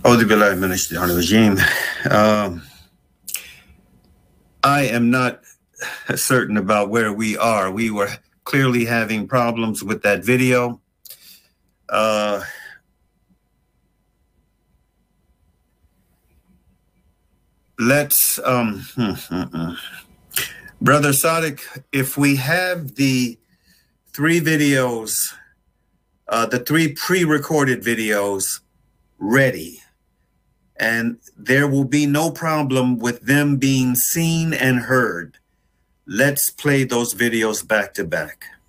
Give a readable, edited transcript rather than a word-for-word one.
Auzu billahi minash shaitanir rajim. I am not certain about where we are. We were clearly having problems with that video. Let's, Brother Sadiq, if we have the three videos, the three pre-recorded videos ready, and there will be no problem with them being seen and heard. Let's play those videos back to back.